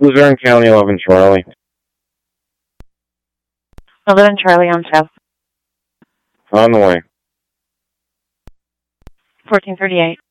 Luzerne County, 11 Charlie. 11 Charlie on south. On the way. 1438.